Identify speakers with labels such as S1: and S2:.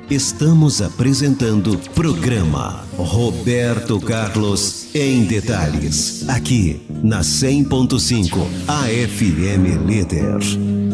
S1: Estamos apresentando programa Roberto Carlos em Detalhes, aqui na 100.5 AFM Líder.